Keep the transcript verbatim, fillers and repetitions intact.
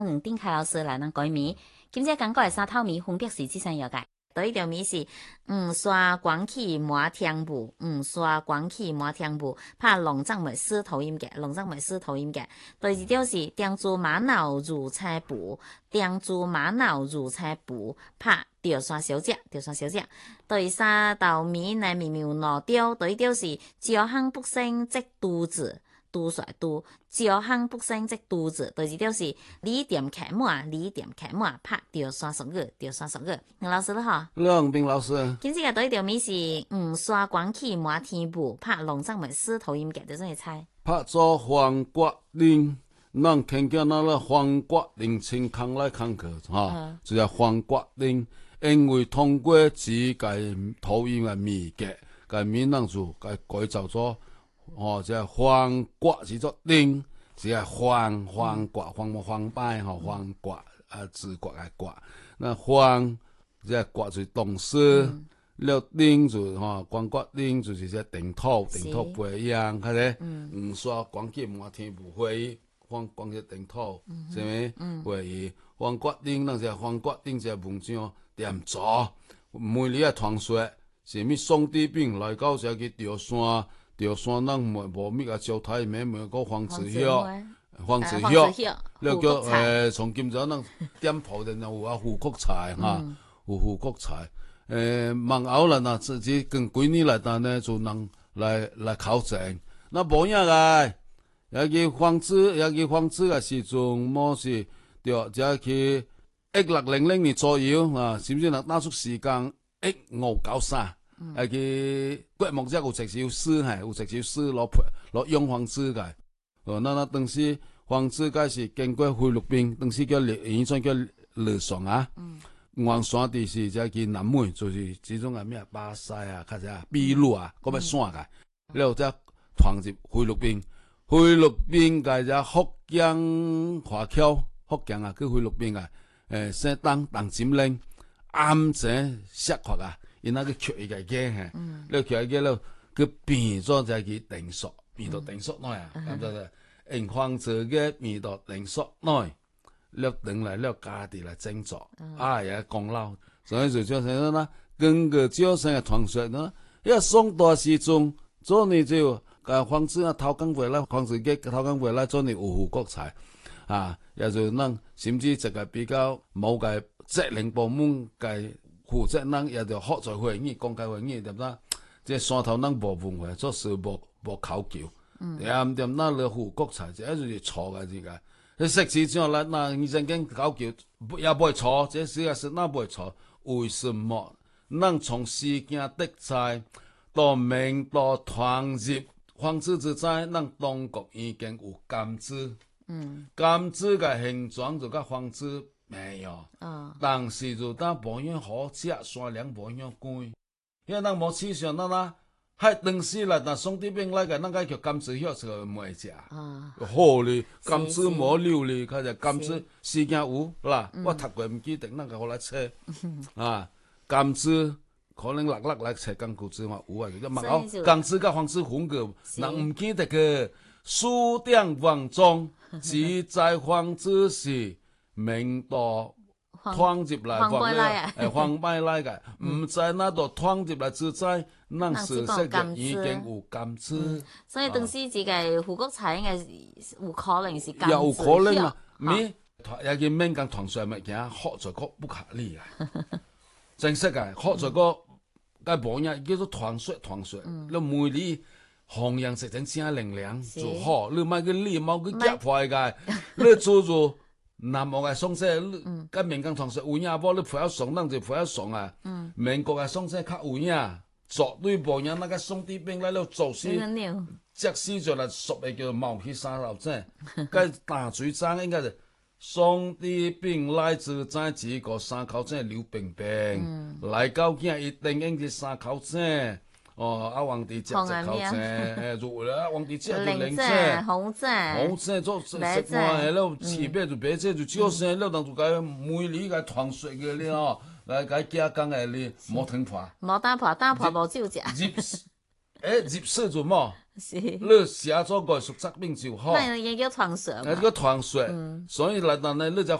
嗯，丁凯老師來咱改名，今朝講過嘅三套米分別是這三樣嘅。第一條米是五刷廣起滿天霧，五刷廣起滿天霧，怕龍爭梅絲頭音嘅，龍爭梅絲頭音嘅。第二條是釘珠瑪瑙如菜布，釘珠瑪瑙如菜布，怕吊刷小姐，吊刷小姐。第三道米呢微妙挪調，第一條是招行不勝即肚子。杜帥杜，招行不勝即肚子，第二條是你點開門，你點開門，拍掉刷十個，掉刷十個。老師啦哈， 梁斌老師， 今次嘅第一條咪是五刷廣起滿天霧，拍龍爭梅絲頭音嘅，就中意猜。 拍做黃瓜丁，咱聽見那個黃瓜丁清空來空去，哈、嗯，就係黃瓜丁，因為通過自個頭音嘅味覺，個閩南語個改造咗。哦，即係黃瓜是做丁，是係黃黃瓜黃黃白吼黃瓜啊，紫瓜嘅瓜。那黃即係瓜就動詞，了丁就吼黃瓜丁就是只頂土頂土不一樣，睇咧。嗯，說廣起滿天霧會黃廣只頂土，是咪？會黃瓜丁，那只黃瓜丁只文章點做？每日嘅傳說是咪送啲餅來到只去吊山？吊山人無無乜個招待面，每個黃子曉，黃子曉，了叫誒從今朝人店鋪的有啊富國菜哈，有富國菜，誒孟後來呐自己跟閨女來單呢，就能來來考證。那無影個，也去黃子，也去黃子個時陣，麼是對，就去一六零零年左右啊，是不是能拿出時間一五九三？係佢國木只有直少詩係，有直少詩攞攞用黃子嘅。哦，那那當時黃子嘅是經過菲律賓，當時叫以前叫樂爽啊。黃山地是只佢南美，就是這種係咩巴西啊，或者秘魯啊，嗰邊山嘅。然後再傳入菲律賓，菲律賓嘅只福建華僑，福建啊，去菲律賓嘅誒聖當當占領啱正石窟啊。因那個缺一個嘅嚇，你缺一個咯，佢變咗就係佢定數，變到定數內啊，咁就係用黃子嘅變到定數內，你等來你家己來整作，啊也功勞，所以就叫啥呢？根據招生嘅傳說呢，一宋代時鐘，做你就個黃子啊，偷工回來，黃子嘅偷工回來做你有富國財，啊，也就能甚至一個比較冇個責任部門嘅。負責人也就學在會議，講解會議點啦？即係山頭人無文化，做事無無考究，點點那個富國財就一就是錯嘅啲嘅。你識字之後咧，那你正經考究也唔會錯，這事也是那唔會錯。為什麼？能從事件的在到明到傳入黃子之在，能當局已經有監知，嗯，監知嘅形狀就個黃子。沒有，哦、但是就當保險好食，山兩保險貴，因為咱冇試上那啦，還等時來，但送啲兵來個，那個叫甘蔗葉就唔會食，好哩，甘蔗冇料哩，佢就甘蔗時間有啦，嗯、我讀過唔記得，那個好來切，啊，甘蔗可能落落來切甘蔗汁嘛有啊，就嘛好，甘蔗甲黃子混個，那唔記得個數典忘狀，只在黃子時。明道傳入來，黃誒黃擺來嘅，唔在那度傳入來之在，咱事實就已經有監知。 所以當時自己富國財應該有可能是監知。 有可能啊，咪也叫民間傳說物件，學在個不合理啊！正式嘅學在個個無嘢叫做傳說傳說，你每年弘揚食整正能量就好，你買個禮貌個夾壞嘅，你做做。南無嘅宋社，跟民間傳說有影無？你陪下宋，咱就陪下宋啊。民國嘅宋社較有影，絕對無影。那個宋帝兵來了做事，即使就來屬嘅叫毛皮沙老仔，個大嘴章應該是宋帝兵來自在幾個三口仔劉冰冰，來到見一定應是三口仔。哦，阿皇帝食隻口仔，誒，做啦，皇帝食就零隻， 紅隻， 紅隻做食食飯，了前邊就白隻就少聲，了當就個每年個傳說嘅咧哦，來個加工嘅咧，冇聽破， 冇打破，打破冇照食。 入誒入世就冇， 是， 你寫咗藝術作品就好， 那也叫傳說係嘛。 個傳說， 嗯所以嚟但係你就